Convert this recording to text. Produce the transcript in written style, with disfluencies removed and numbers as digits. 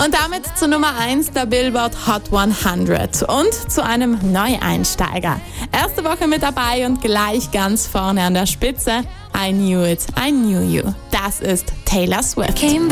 Und damit zu Nummer 1 der Billboard Hot 100 und zu einem Neueinsteiger. Erste Woche mit dabei und gleich ganz vorne an der Spitze. I Knew It, I Knew You. Das ist Taylor Swift.